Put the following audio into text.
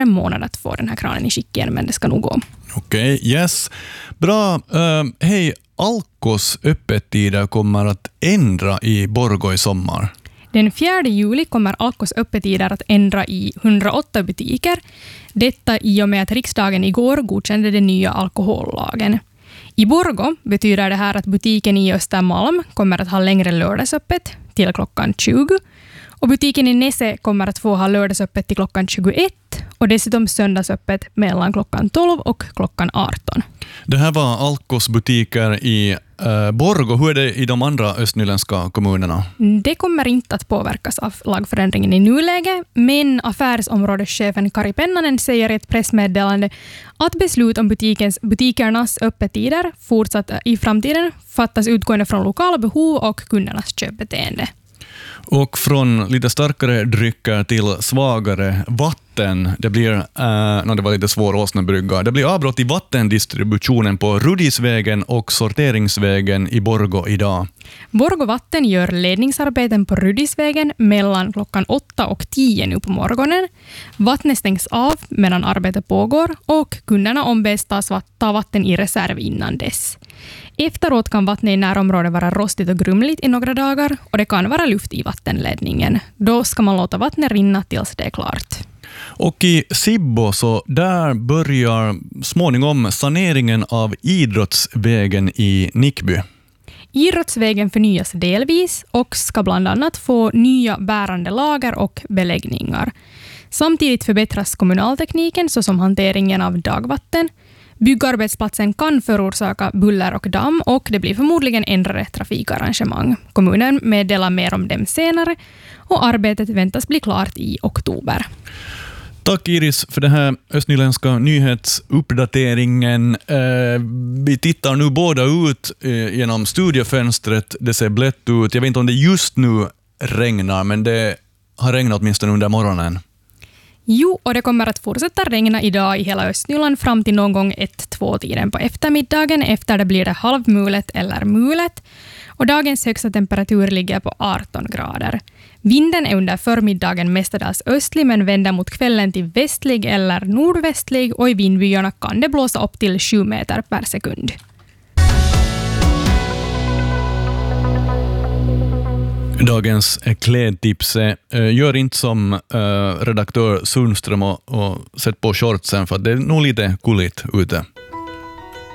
en månad att få den här kranen i skick igen, men det ska nog gå. Okej, yes. Bra. Hej, Alkos öppettider kommer att ändra i Borgå i sommar. Den 4 juli kommer Alkos öppettider att ändra i 108 butiker. Detta i och med att riksdagen igår godkände den nya alkohollagen. I Borgå betyder det här att butiken i Östermalm kommer att ha längre lördagsöppet till klockan 20. Och butiken i Nese kommer att få ha lördagsöppet till klockan 21 och dessutom söndagsöppet mellan klockan 12 och klockan 18. Det här var Alkos butiker i Borgå. Hur är det i de andra östnyländska kommunerna? Det kommer inte att påverkas av lagförändringen i nuläge, men affärsområdeschefen Kari Pennanen säger i ett pressmeddelande att beslut om butikernas öppettider fortsatt i framtiden fattas utgående från lokala behov och kundernas köpbeteende. Och från lite starkare drycker till svagare vatten. Det blir, det var lite svår åsnebrygga. Det blir avbrott i vattendistributionen på Rudisvägen och Sorteringsvägen i Borgå idag. Borgå Vatten gör ledningsarbeten på Rudisvägen mellan klockan 8 och 10 nu på morgonen. Vattnet stängs av medan arbetet pågår och kunderna ombeds ta vatten i reserv innan dess. Efteråt kan vattnet i närområdet vara rostigt och grumligt i några dagar och det kan vara luft i vattenledningen. Då ska man låta vattnet rinna tills det är klart. Och i Sibbo så där börjar småningom saneringen av Idrottsvägen i Nickby. Idrottsvägen förnyas delvis och ska bland annat få nya bärande lager och beläggningar. Samtidigt förbättras kommunaltekniken såsom hanteringen av dagvatten. Byggarbetsplatsen kan förorsaka buller och damm och det blir förmodligen ändrade trafikarrangemang. Kommunen meddelar mer om dem senare och arbetet väntas bli klart i oktober. Tack Iris för den här östnyländska nyhetsuppdateringen. Vi tittar nu båda ut genom studiofönstret. Det ser blött ut. Jag vet inte om det just nu regnar, men det har regnat åtminstone under morgonen. Jo, och det kommer att fortsätta regna idag i hela Östnyland fram till någon gång 1-2-tiden på eftermiddagen. Efter det blir det halvmulet eller mulet. Och dagens högsta temperatur ligger på 18 grader. Vinden är under förmiddagen mestadels östlig men vänder mot kvällen till västlig eller nordvästlig och i vindbyarna kan det blåsa upp till 7 meter per sekund. Dagens klädtips gör inte som redaktör Sundström och sätt på shortsen för det är nog lite kulligt ute.